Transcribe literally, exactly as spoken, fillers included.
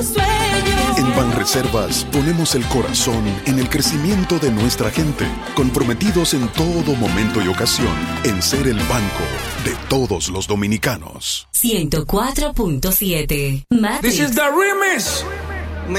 En Banreservas ponemos el corazón en el crecimiento de nuestra gente, comprometidos en todo momento y ocasión en ser el banco de todos los dominicanos. ciento cuatro punto siete Matrix. This is the remix.